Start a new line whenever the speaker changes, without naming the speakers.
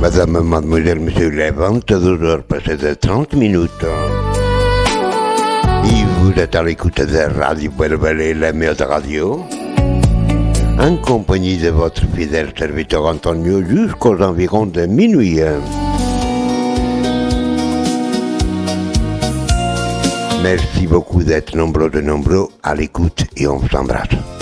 Madame, mademoiselle, monsieur, les 22h passées de 30 minutes. Et vous êtes à l'écoute de Radio Belle-Belle, la meilleure radio. En compagnie de votre fidèle serviteur Antonio jusqu'aux environs de minuit. Merci beaucoup d'être nombreux à l'écoute et on s'embrasse.